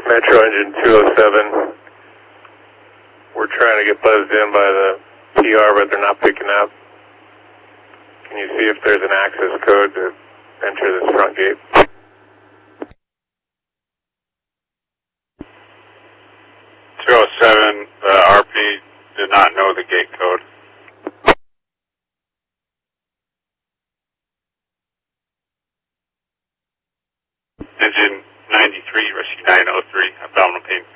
Metro engine 207. We're trying to get buzzed in by the PR, but they're not picking up. Can you see if there's an access code to enter this front gate? 207, the RP did not know the gate code. Engine 93, rescue 903, abdominal pain.